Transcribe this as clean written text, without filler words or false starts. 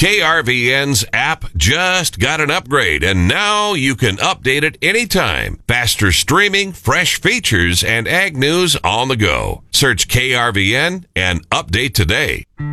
KRVN's app just got an upgrade, and now you can update it anytime. Faster streaming, fresh features, and ag news on the go. Search KRVN and update today.